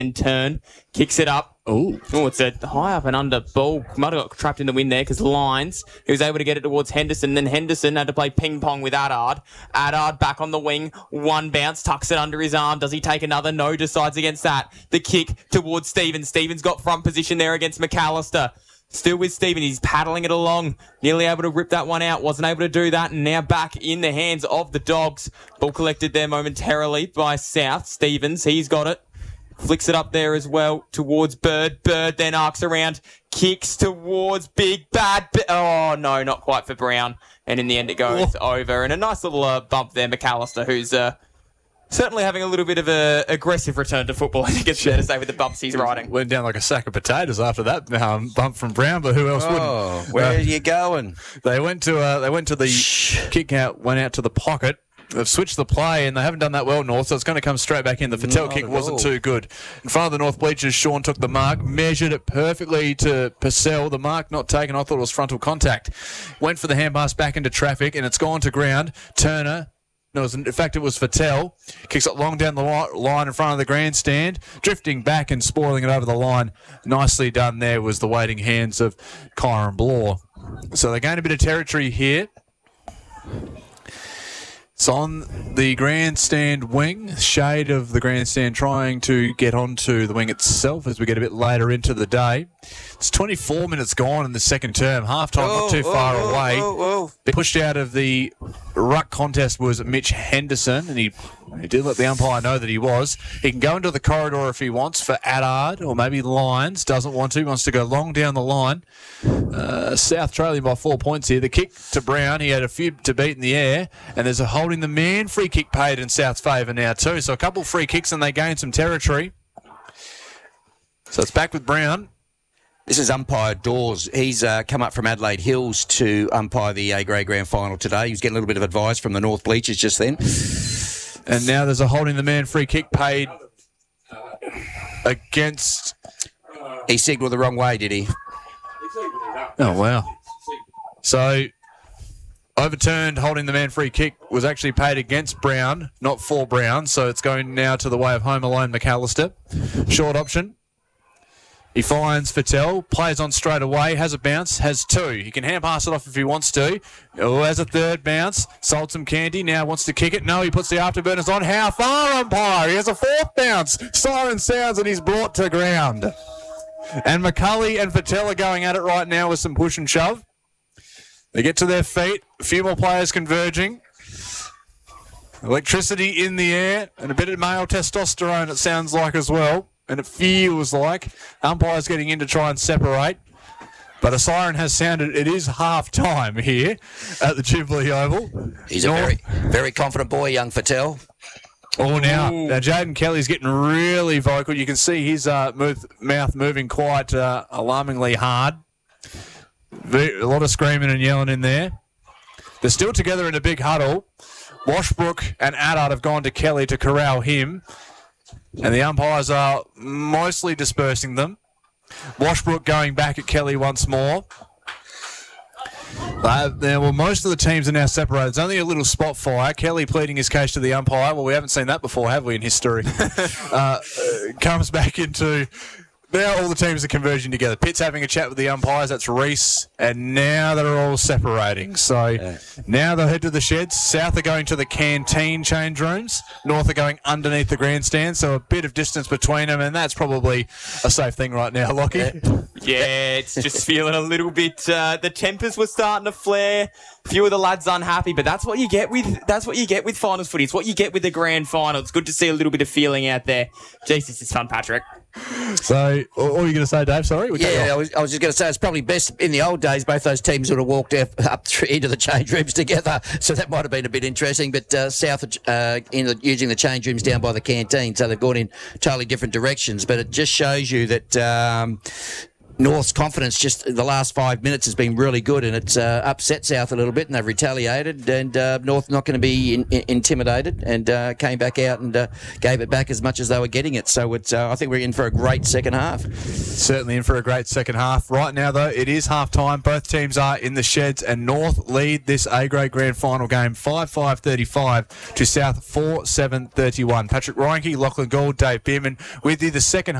turn, kicks it up. Oh, it's a high up and under ball. Might have got trapped in the wind there because Lyons, he was able to get it towards Henderson. Then Henderson had to play ping pong with Addard. Addard back on the wing. One bounce, tucks it under his arm. Does he take another? No, decides against that. The kick towards Stevens. Stevens got front position there against McAllister. Still with Stephen. He's paddling it along. Nearly able to rip that one out. Wasn't able to do that. And now back in the hands of the Dogs. Ball collected there momentarily by South. Stevens, he's got it. Flicks it up there as well towards Bird. Bird then arcs around. Kicks towards Big Bad. Oh, no, not quite for Brown. And in the end it goes over. And a nice little bump there. McAllister, who's certainly having a little bit of an aggressive return to football, I think it's fair to say, with the bumps he's riding. Went down like a sack of potatoes after that bump from Brown, but who else wouldn't? Where are you going? They went to the kick out, went out to the pocket. They've switched the play, and they haven't done that well, North, so it's going to come straight back in. The Fattel kick wasn't too good. In front of the North bleachers, Sean took the mark, measured it perfectly to Purcell. The mark not taken. I thought it was frontal contact. Went for the hand pass back into traffic, and it's gone to ground. Turner. No, in fact, it was Fattel. Kicks it long down the line in front of the grandstand, drifting back and spoiling it over the line. Nicely done there was the waiting hands of Kyron Blore. So they gain a bit of territory here. It's on the grandstand wing, shade of the grandstand, trying to get onto the wing itself as we get a bit later into the day. It's 24 minutes gone in the second term. Half-time not too far away. Pushed out of the ruck contest was Mitch Henderson, and he did let the umpire know that he was. He can go into the corridor if he wants for Addard or maybe Lyons. Doesn't want to. He wants to go long down the line. South trailing by 4 points here. The kick to Brown. He had a few to beat in the air, and there's a holding the man free kick paid in South's favour now too. So a couple free kicks and they gain some territory. So it's back with Brown. This is umpire Dawes. He's come up from Adelaide Hills to umpire the A-grade grand final today. He was getting a little bit of advice from the North bleachers just then. And now there's a holding the man free kick paid against... He signalled the wrong way, did he? Oh, wow. So, overturned holding the man free kick was actually paid against Brown, not for Brown. So it's going now to the way of Home Alone McAllister. Short option. He finds Fattel, plays on straight away, has a bounce, has two. He can hand pass it off if he wants to. Oh, has a third bounce, sold some candy, now wants to kick it. No, he puts the afterburners on. How far, umpire? He has a fourth bounce. Siren sounds and he's brought to ground. And McCulley and Fattel are going at it right now with some push and shove. They get to their feet, a few more players converging. Electricity in the air and a bit of male testosterone, it sounds like, as well. And it feels like umpires getting in to try and separate. But a siren has sounded. It is half-time here at the Jubilee Oval. He's a very, very confident boy, young Fattel. Now Jaden Kelly's getting really vocal. You can see his mouth moving quite alarmingly hard. A lot of screaming and yelling in there. They're still together in a big huddle. Washbrook and Addard have gone to Kelly to corral him. And the umpires are mostly dispersing them. Washbrook going back at Kelly once more. Most of the teams are now separated. There's only a little spot fire. Kelly pleading his case to the umpire. Well, we haven't seen that before, have we, in history? Comes back into... Now all the teams are converging together. Pitt's having a chat with the umpires. That's Reese. And now they're all separating. So now they'll head to the sheds. South are going to the canteen change rooms. North are going underneath the grandstand. So a bit of distance between them. And that's probably a safe thing right now, Lockie. Yeah, it's just feeling a little bit... the tempers were starting to flare. A few of the lads unhappy. But that's what you get with finals footy. It's what you get with the grand final. It's good to see a little bit of feeling out there. Jeez, this is fun, Patrick. So, what were you going to say, Dave? Sorry? I was just going to say it's probably best in the old days, both those teams would have walked up into the change rooms together, so that might have been a bit interesting, but South using the change rooms down by the canteen, so they've gone in totally different directions, but it just shows you that North's confidence just the last 5 minutes has been really good, and it's upset South a little bit, and they've retaliated, and North not going to be intimidated, and came back out and gave it back as much as they were getting it. So it's I think we're in for a great second half. Certainly in for a great second half. Right now, though, it is half-time. Both teams are in the sheds, and North lead this A-grade grand final game 5-5-35 to South 4-7-31. Patrick Reinke, Lachlan Gould, Dave Bierman with you. The second